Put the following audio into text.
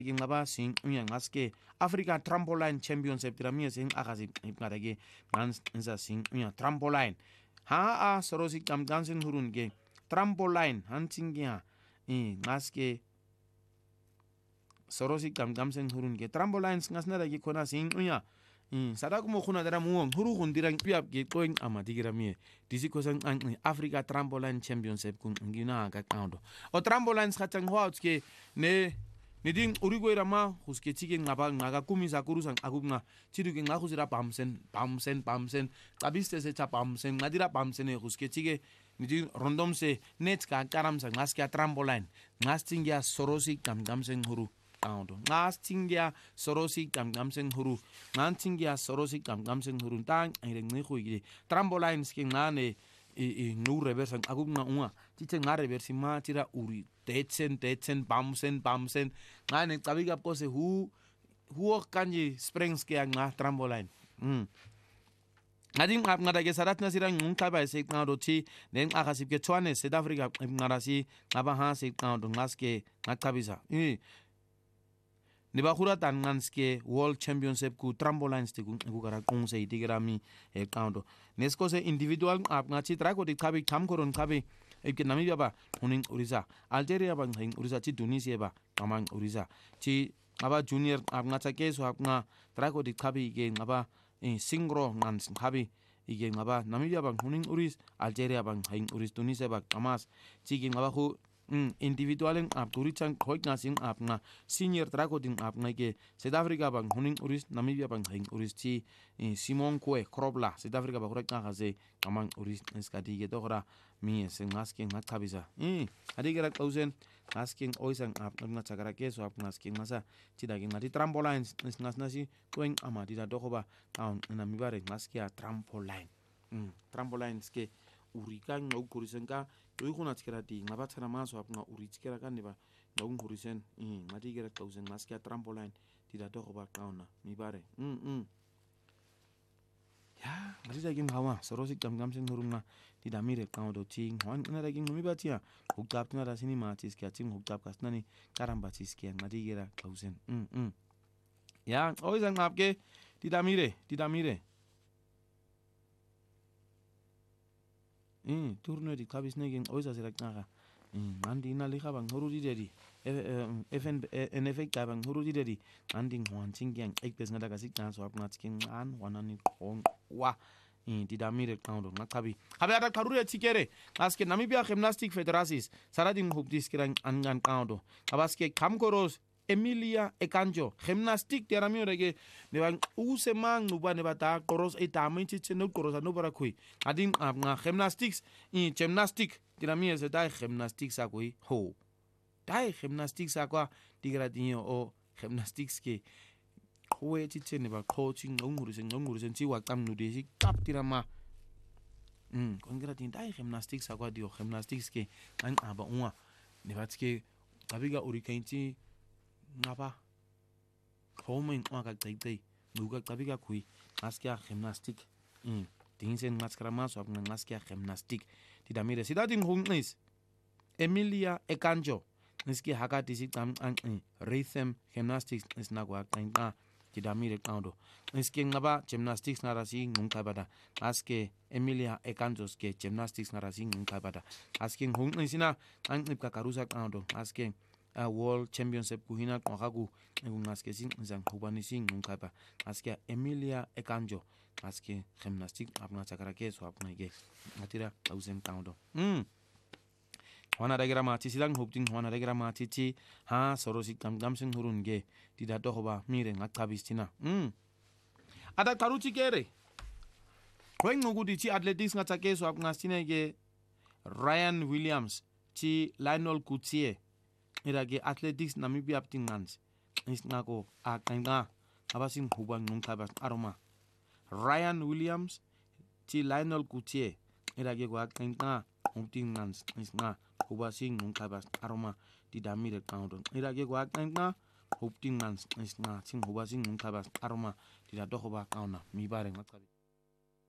ngaba sing unya ngaske Africa Trampoline Championship tiramia sing akasi ngada ngans insa sing unya trampoline ha a sorosi kam gansen hurun ge trampoline hantingya ngaske sorosi kam gamsen hurun ge trampoline ngasna da kona sing unya sada kuma khuna dara muong huru hundirang piap ge going amadigiramie disi kosan Africa Trampoline Championship kun ngina ga kaundo o trampoline khatang houtske ne niding urigo irama huske chike ngaba ngaga kumisa kurusan agubna chiruge ngahusira pamsen tabiste se cha pamsen ngadira pamsen e huske chike niding rondom se net ka karamsa ngaska trampoline ngastingya sorosi kamgamsen huru aundo ngastingya sorosi kamgamsen huru ngantingya sorosi kamgamsen huru tang ire ngikhuigi trampoline ske ngane nu reverse agubna unga chiche nga reverse ma tira uri tetsen bamsen ngane tabiga pose hu kanji springs ke nga trampoline ading ap ngada ge sarat nasira ngung kaba se nga rochi nen akasip ke chwane South Africa ngarasi ngaba ha se nga do ngaske ngakabisa niba khura tan nganske World Championship ku trampoline ste ku gara kung se itigrami e kaundo nesko se individual ap ngachi trako di kabi kamkoron kabi ke Namibia ba huning urisa Algeria ba hing urisa chi Tunisia ba amang urisa chi aba junior ap ngacha ke so ap nga trako di kabi ge ngaba singro ngans kabi ige ngaba Namibia ba huning uris Algeria ba hing uris Tunisia ba amas chi ge ngaba khu individualen ap turichan khoik nasing ap nga senior trakoding ap nga ke South Africa bang huning uris Namibia bang hing uris chi Simon Kwe Krobla South Africa ba khura ka se amang uris skadi ge dohra mi se ngaske ngakabisa adigera kausen asking oisang ap nga chagara ke so ap ngaske ngasa chidagi ngati trampoline ngasnasi toing amadi da dohoba taun Namibia re ngaske trampoline trampoline ske urikan ngau kurisenka toikuna tkerati ngabatsara maso ap nga uritskera kan diba ngau kurisen ngati gera kausen ngaske trampoline tidak dohoba kauna mibare ya ngati daging hawa sorosik gamsen hurunga tidak mire kau do ting hwan ina daging mibatia hukap tina da sini ma chiske aching hukap kasnani karamba chiske ngati gera kausen ya oisang apke tidak mire turno di kabis negin oisa sirak naka andi na liha bang huru di dedi NFA bang huru di dedi andi ngwan chingyan ekpes ngada kasik na so apna chiking an wanani khong wa di damire kaundo ngakabi habe ada karure chikere aske Namibia Gymnastic Federasis sarading hubdis kirang angan kaundo abaske kamkoros Emilia Ekanjo gymnastic teramio rege nebang usemang nuba nebata koros etame chiche no koros no para kui adin nga gymnastics gymnastic teramio se dai gymnastics akui ho dai gymnastics akwa digradinho o gymnastics ke hoe chiche neba coaching ngurisen chi wakam nudesi kap tirama kongradin dai gymnastics akwa dio gymnastics ke an aba unwa nebatske tabiga urikainti ngapa komen waka taitai nuga tabiga kui ngaskia gymnastic tingsen ngaskara so ngaskia gymnastic tidak mire sidading hungnis Emilia Ekanjo niski hakati si tam rhythm gymnastics isnagwa kainta tidak mire kaundo niski ngaba gymnastics narasi ngungkabada aske Emilia Ekanjo ske gymnastics narasi ngungkabada aske hungnisina angipka karusa kaundo aske World Championship kuhina kwakagu ngaske sing zang hubani sing ngkaba aske Emilia Ekanjo aske gymnastic apna chakara ke so apna ge atira 1000 pound wana dagira ma sidang hubting wana dagira ma chi ha sorosi gamsing hurun ge tidak dohoba mire ngakabistina ada karuchi kere koeng ngudi chi athletics ngachake so apna sine ge Ryan Williams chi Lionel Coutier irage athletics Namibia aptingans isnako akanga abasin hubang nungkaba aroma Ryan Williams chi Lionel Coutier irage ko akanga aptingans isna hubasin nungkaba aroma di damire kaudon irage ko akanga aptingans isna sing hubasin nungkaba aroma di dohoba kauna mi bare ngakabi